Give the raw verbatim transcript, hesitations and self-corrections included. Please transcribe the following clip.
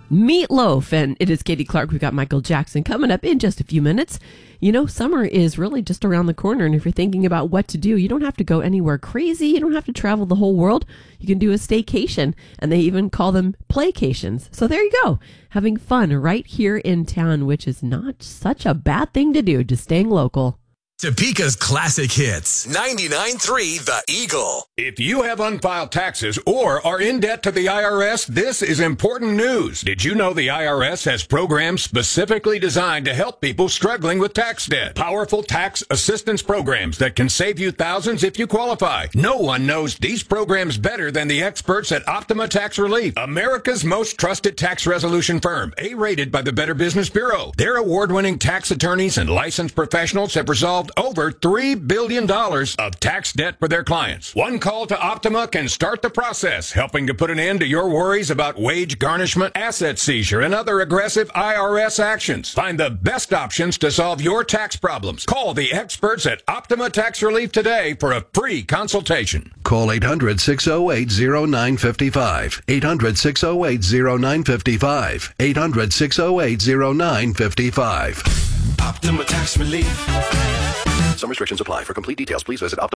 Meatloaf, and it is Katie Clark. We've got Michael Jackson coming up in just a few minutes. You know, summer is really just around the corner, and if you're thinking about what to do, you don't have to go anywhere crazy. You don't have to travel the whole world. You can do a staycation, and they even call them playcations. So there you go, having fun right here in town, which is not such a bad thing to do, just staying local. Topeka's classic hits. ninety-nine point three The Eagle. If you have unfiled taxes or are in debt to the I R S, this is important news. Did you know the I R S has programs specifically designed to help people struggling with tax debt? Powerful tax assistance programs that can save you thousands if you qualify. No one knows these programs better than the experts at Optima Tax Relief, America's most trusted tax resolution firm, A-rated by the Better Business Bureau. Their award-winning tax attorneys and licensed professionals have resolved over three billion dollars of tax debt for their clients. One call to Optima can start the process, helping to put an end to your worries about wage garnishment, asset seizure, and other aggressive I R S actions. Find the best options to solve your tax problems. Call the experts at Optima Tax Relief today for a free consultation. Call eight hundred, six oh eight, oh nine five five. eight hundred, six oh eight, oh nine five five. eight hundred, six oh eight, oh nine five five. Optima Tax Relief. Some restrictions apply. For complete details, please visit Optima.